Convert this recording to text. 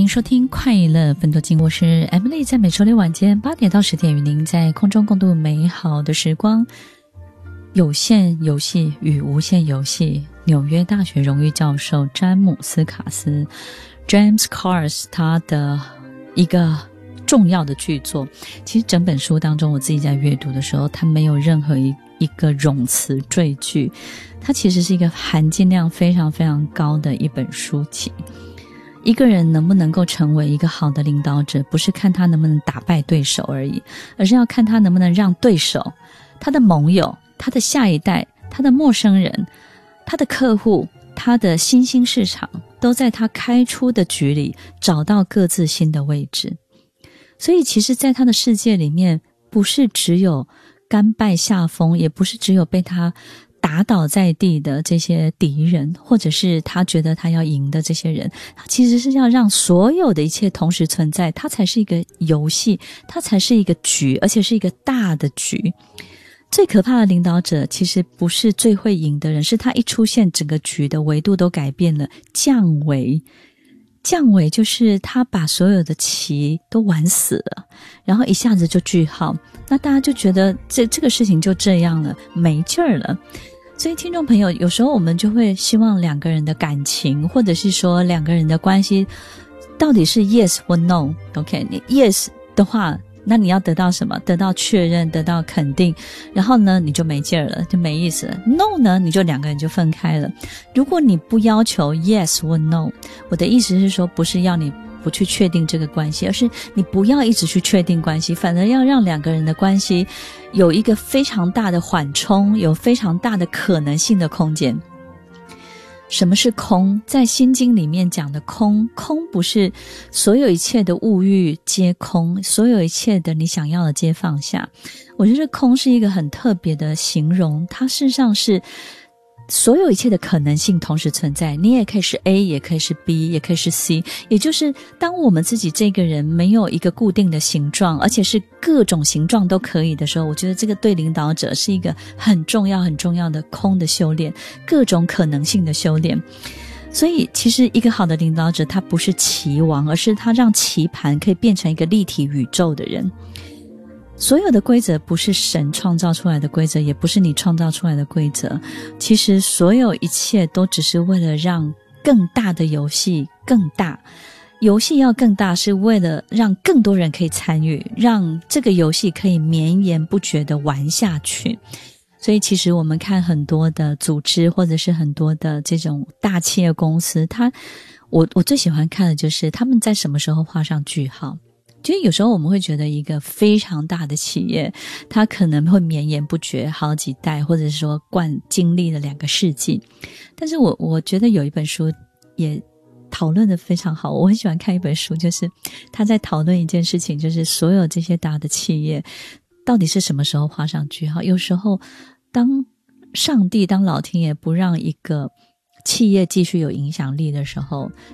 迎收听快乐分多金，我是 Emily， 在每周六晚间8点到10点与您在空中共度美好的时光。有限游戏与无限游戏，纽约大学荣誉教授詹姆斯卡斯 James Cars 他的一个重要的巨作。其实整本书当中，我自己在阅读的时候，它没有任何一个冗词赘句，它其实是一个含金量非常非常高的一本书籍。一个人能不能够成为一个好的领导者，不是看他能不能打败对手而已，而是要看他能不能让对手、他的盟友、他的下一代、他的陌生人、他的客户、他的新兴市场，都在他开出的局里找到各自新的位置。所以其实在他的世界里面，不是只有甘拜下风，也不是只有被他打倒在地的这些敌人，或者是他觉得他要赢的这些人，他其实是要让所有的一切同时存在，它才是一个游戏，它才是一个局，而且是一个大的局。最可怕的领导者其实不是最会赢的人，是他一出现，整个局的维度都改变了，降维。降维就是他把所有的棋都玩死了，然后一下子就句号，那大家就觉得这个事情就这样了，没劲儿了。所以听众朋友，有时候我们就会希望两个人的感情，或者是说两个人的关系到底是 yes 或 no。 OK， 你 yes 的话，那你要得到什么？得到确认，得到肯定，然后呢你就没劲儿了，就没意思了。 no 呢，你就两个人就分开了。如果你不要求 yes 或 no， 我的意思是说，不是要你不去确定这个关系，而是你不要一直去确定关系，反而要让两个人的关系有一个非常大的缓冲，有非常大的可能性的空间。什么是空？在心经里面讲的空，空不是所有一切的物欲皆空，所有一切的你想要的皆放下。我觉得空是一个很特别的形容，它事实上是所有一切的可能性同时存在，你也可以是 A， 也可以是 B， 也可以是 C。 也就是当我们自己这个人没有一个固定的形状，而且是各种形状都可以的时候，我觉得这个对领导者是一个很重要很重要的空的修炼，各种可能性的修炼。所以其实一个好的领导者，他不是棋王，而是他让棋盘可以变成一个立体宇宙的人。所有的规则不是神创造出来的规则，也不是你创造出来的规则，其实所有一切都只是为了让更大的游戏更大。游戏要更大，是为了让更多人可以参与，让这个游戏可以绵延不绝地玩下去。所以其实我们看很多的组织，或者是很多的这种大企业公司，我最喜欢看的就是他们在什么时候画上句号。就是有时候我们会觉得一个非常大的企业，它可能会绵延不绝好几代，或者是说经历了2个世纪。但是我觉得有一本书也讨论得非常好，我很喜欢看一本书，就是他在讨论一件事情，就是所有这些大的企业到底是什么时候画上句号。有时候当上帝，当老天爷不让一个企业继续有影响力的时候，